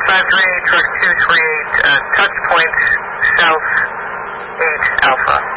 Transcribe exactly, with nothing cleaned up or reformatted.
five three, truck two three eight, uh, touch points, south eight Alpha.